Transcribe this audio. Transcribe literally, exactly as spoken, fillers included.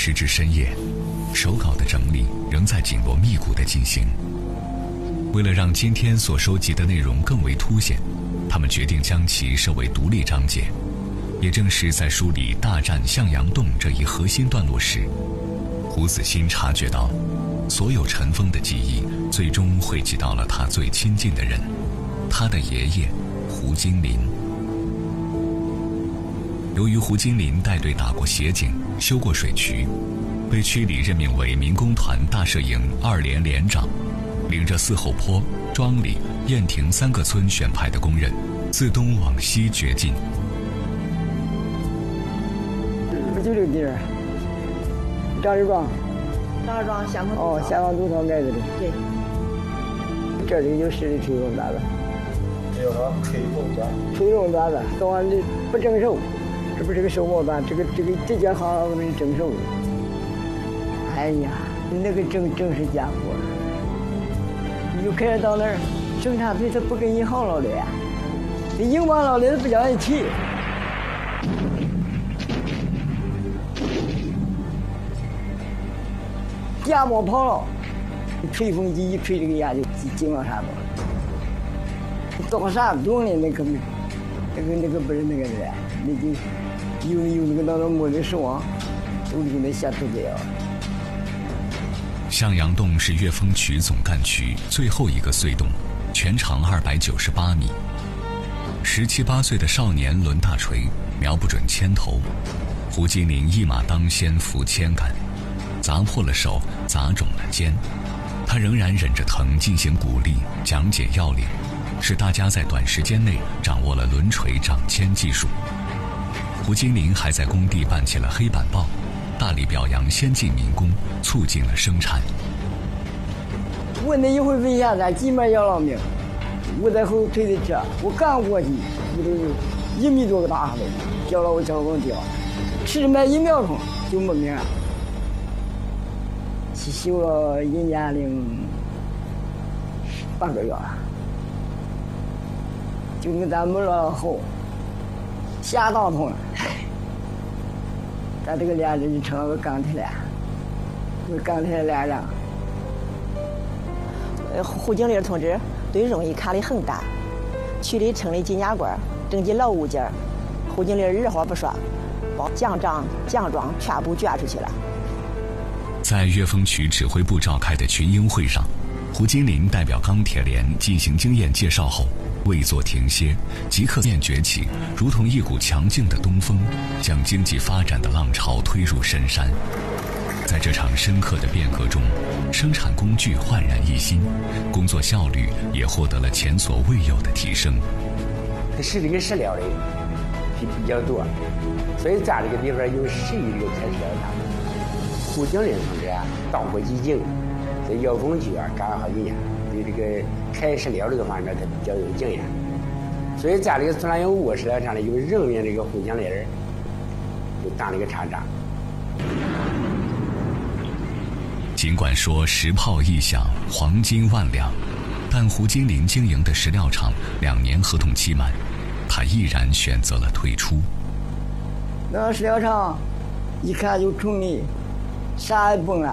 时至深夜，手稿的整理仍在紧锣密鼓地进行。为了让今天所收集的内容更为凸显，他们决定将其设为独立章节。也正是在梳理大战向阳洞这一核心段落时，胡子欣察觉到，所有尘封的记忆最终汇集到了他最亲近的人，他的爷爷胡金林。由于胡金林带队打过协警，修过水渠，被区里任命为民工团大摄营二连连长，领着四后坡、庄里、燕亭三个村选派的工人，自东往西掘进。 就这个地儿，张日庄， 张日庄下方哦，下方都草盖子的。 对， 这里就是吹风段子。 这叫啥？吹风段。 吹风段子，早晚的不征收，这不是个收毛段，这个这个这件行是征收的。哎呀，那个征正是家伙，你就开始到那儿，生产队他不跟银行老的呀，这银行老的他不叫人提。牙毛跑了，吹风机一吹，这个牙就进往上头了。到啥东西那可没，那个那个不是那个的，那就有有那个当中没的手啊，都是那下头的呀。 向阳洞是岳峰区总干区最后一个隧洞，全长二百九十八米。十七八岁的少年抡大锤，瞄不准铅头，胡金林一马当先扶铅杆。砸破了手，砸肿了肩，他仍然忍着疼进行鼓励，讲解要领，使大家在短时间内掌握了抡锤掌铅技术。胡金林还在工地办起了黑板报，大力表扬先进民工，促进了生产。 我那一回飞下山，几面要了命，我在后推的车，我刚过去，我都一米多个大石头，掉到我脚上掉，迟没一秒钟就没命了。休了一年零八个月了，就跟咱们了后，下当痛了。咱这个连人就成了个钢铁连，个钢铁连上。 呃，胡经理同志对荣誉看得很大，区里成立金牙馆，征集老物件，胡经理二话不说，把奖章、奖状全部捐出去了。 在岳峰区指挥部召开的群英会上，胡金林代表钢铁连进行经验介绍后，未作停歇，即刻面崛起，如同一股强劲的东风，将经济发展的浪潮推入深山。在这场深刻的变革中，生产工具焕然一新，工作效率也获得了前所未有的提升。 是这个石料的比比较多，所以咱这个地方有十一个开石料厂。胡经理同志啊，当过几经，在药工局啊干了好几年，对这个开石料这个方面他比较有经验。所以咱这个虽然有五石料厂的，有任命这个胡经理人，就当了个厂长。 尽管说石炮一响，黄金万两，但胡金林经营的石料厂两年合同期满，他毅然选择了退出。 那石料厂一看就冲你，啥也不干。